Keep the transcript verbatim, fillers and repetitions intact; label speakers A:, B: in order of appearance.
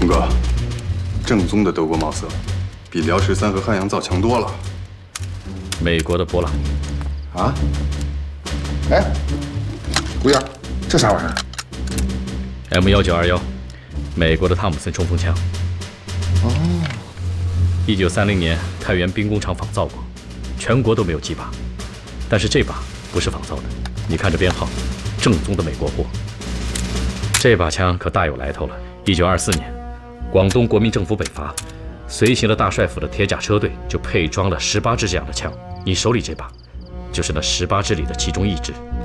A: 童哥，正宗的德国帽色，比辽十三和汉阳造强多了。
B: 美国的勃朗宁。
C: 啊？哎，胡爷，这啥玩意儿
B: ？M 幺九二幺，美国的汤姆森冲锋枪。
C: 哦。
B: 一九三零年，太原兵工厂仿造过，全国都没有几把。但是这把不是仿造的，你看这编号，正宗的美国货。这把枪可大有来头了。一九二四年，广东国民政府北伐，随行的大帅府的铁甲车队就配装了十八支这样的枪。你手里这把，就是那十八支里的其中一支。